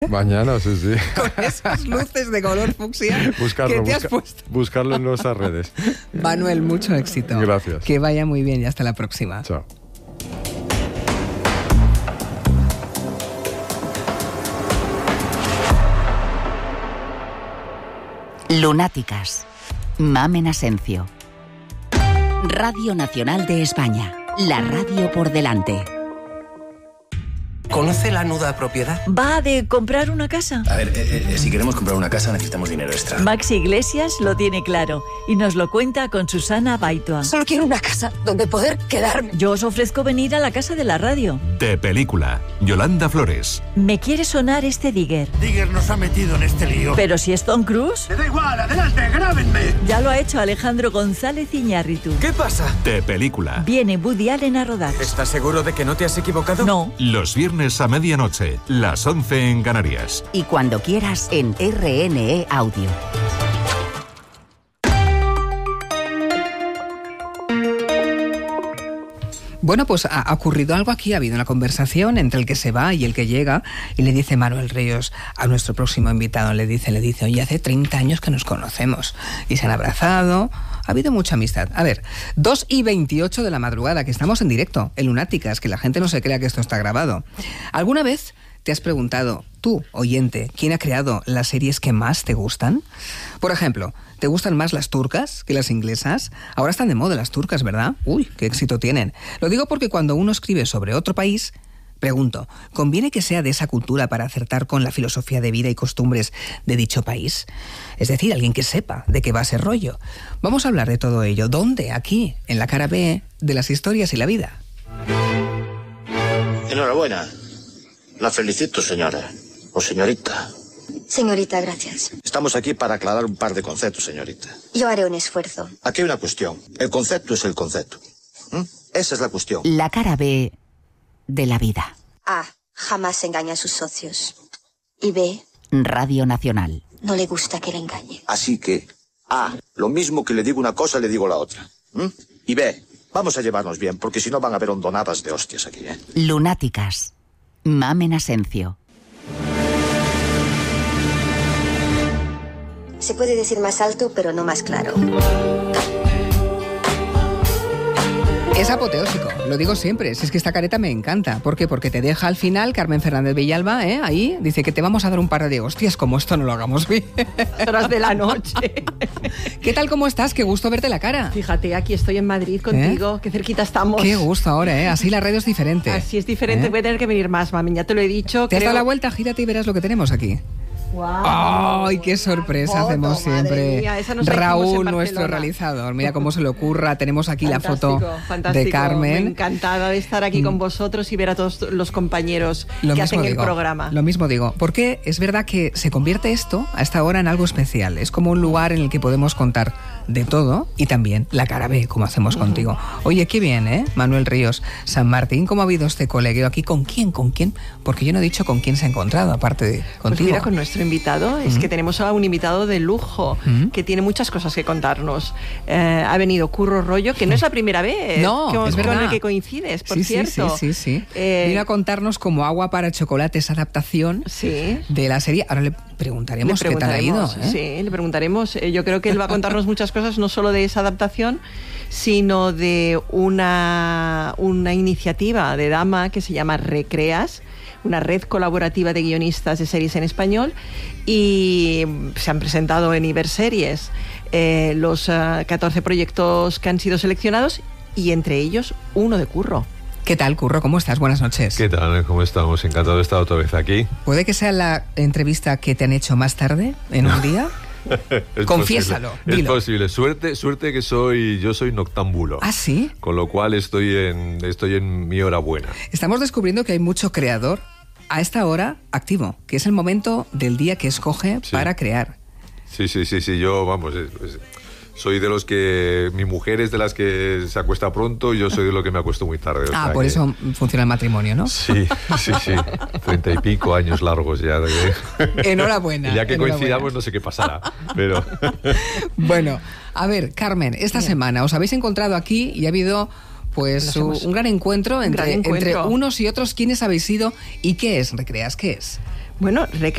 Mañana, sí. Con esas luces de color fucsia que te has puesto. Buscarlo en nuestras redes. Manuel, mucho éxito. Gracias. Que vaya muy bien y hasta la próxima. Chao. Lunáticas. Mamen Asencio. Radio Nacional de España. La radio por delante. ¿Conoce la nuda propiedad? ¿Va de comprar una casa? A ver, si queremos comprar una casa necesitamos dinero extra. Maxi Iglesias lo tiene claro y nos lo cuenta con Susana Baitua. Solo quiero una casa donde poder quedarme. Yo os ofrezco venir a la casa de la radio. De película, Yolanda Flores. Me quiere sonar este Digger. Digger nos ha metido en este lío. Pero si es Tom Cruise. Me da igual, adelante, grábenme. Ya lo ha hecho Alejandro González Iñárritu. ¿Qué pasa? De película. Viene Woody Allen a rodar. ¿Estás seguro de que no te has equivocado? No. Los viernes a medianoche, las 11 en Canarias. Y cuando quieras en RNE Audio. Bueno, pues ha ocurrido algo aquí, ha habido una conversación entre el que se va y el que llega y le dice Manuel Ríos a nuestro próximo invitado, le dice, oye, hace 30 años que nos conocemos y se han abrazado, ha habido mucha amistad. A ver, 2:28 de la madrugada, que estamos en directo, en Lunáticas, que la gente no se crea que esto está grabado. ¿Alguna vez te has preguntado, tú, oyente, quién ha creado las series que más te gustan? Por ejemplo, ¿te gustan más las turcas que las inglesas? Ahora están de moda las turcas, ¿verdad? Uy, qué éxito tienen. Lo digo porque cuando uno escribe sobre otro país, pregunto, ¿conviene que sea de esa cultura para acertar con la filosofía de vida y costumbres de dicho país? Es decir, alguien que sepa de qué va ese rollo. Vamos a hablar de todo ello. ¿Dónde? Aquí, en la cara B de las historias y la vida. Enhorabuena. La felicito, señora. O señorita. Señorita, gracias. Estamos aquí para aclarar un par de conceptos, señorita. Yo haré un esfuerzo. Aquí hay una cuestión. El concepto es el concepto. Esa es la cuestión. La cara B de la vida. A. Jamás engaña a sus socios. Y B. Radio Nacional. No le gusta que le engañe. Así que, A. Lo mismo que le digo una cosa, le digo la otra. Y B. Vamos a llevarnos bien, porque si no van a haber hondonadas de hostias aquí, ¿eh? Lunáticas. Mamen Asencio. Se puede decir más alto, pero no más claro. Es apoteósico, lo digo siempre, si es que esta careta me encanta. ¿Por qué? Porque te deja al final Carmen Fernández Villalba, ahí, dice que te vamos a dar un par de hostias, como esto no lo hagamos bien. Horas de la noche. ¿Qué tal, cómo estás? Qué gusto verte la cara. Fíjate, aquí estoy en Madrid contigo, qué cerquita estamos. Qué gusto ahora, así la radio es diferente. Así es diferente, voy a tener que venir más, mami, ya te lo he dicho. ¿Te has dado la vuelta? Gírate y verás lo que tenemos aquí. Wow. ¡Ay, qué sorpresa hacemos siempre! Mía, Raúl, nuestro realizador. Mira cómo se le ocurra. Tenemos aquí fantástico, la foto fantástico. de Carmen. Encantada de estar aquí con vosotros y ver a todos los compañeros que hacen el programa. Lo mismo digo, porque es verdad que se convierte esto a esta hora en algo especial. Es como un lugar en el que podemos contar de todo y también la cara B, como hacemos contigo. Oye, qué bien, Manuel Ríos, San Martín, ¿cómo ha habido este colegueo aquí? ¿Con quién? Porque yo no he dicho con quién se ha encontrado, aparte de contigo. Pues mira, con nuestro invitado, es que tenemos a un invitado de lujo, que tiene muchas cosas que contarnos. Ha venido Curro Rollo, que no es la primera vez es verdad. con el que coincides, por cierto. Sí. Vino a contarnos como agua para chocolate esa adaptación de la serie. Ahora le preguntaremos qué tal ha ido. Sí, le preguntaremos. Yo creo que él va a contarnos muchas cosas, no solo de esa adaptación, sino de una iniciativa de Dama que se llama Recreas, una red colaborativa de guionistas de series en español, y se han presentado en Iberseries los 14 proyectos que han sido seleccionados, y entre ellos uno de Curro. ¿Qué tal, Curro? ¿Cómo estás? Buenas noches. ¿Qué tal? ¿Cómo estamos? Encantado de estar otra vez aquí. ¿Puede que sea la entrevista que te han hecho más tarde, en un día? Confiésalo, posible. Es posible. Suerte que yo soy noctámbulo. ¿Ah, sí? Con lo cual estoy en mi hora buena. Estamos descubriendo que hay mucho creador a esta hora activo, que es el momento del día que escoge para crear. Sí. Yo, vamos, soy de los que... Mi mujer es de las que se acuesta pronto y yo soy de los que me acuesto muy tarde. Por eso funciona el matrimonio, ¿no? Sí. 30 y pico años largos ya. Enhorabuena. Y ya que coincidamos no sé qué pasará, pero... Bueno, a ver, Carmen, esta semana os habéis encontrado aquí y ha habido... Pues un gran encuentro entre unos y otros. ¿Quiénes habéis sido y qué es Recreas? ¿Qué es? Bueno,